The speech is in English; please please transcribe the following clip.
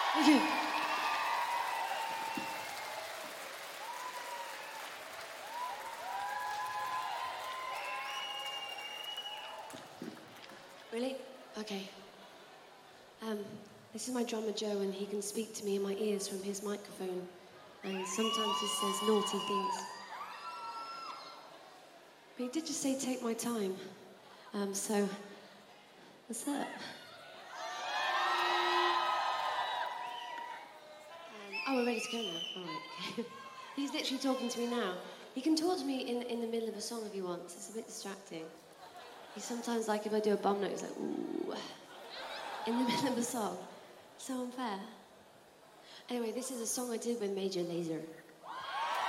Thank you. Really? Okay. This is my drummer Joe, and he can speak to me in my ears from his microphone, and sometimes he says naughty things. But he did just say take my time. So, what's up? Oh, we're ready to go now. All right. Okay. He's literally talking to me now. He can talk to me in the middle of a song if he wants. It's a bit distracting. He sometimes, like, if I do a bum note, he's like, ooh, in the middle of a song. So unfair. Anyway, this is a song I did with Major Lazer.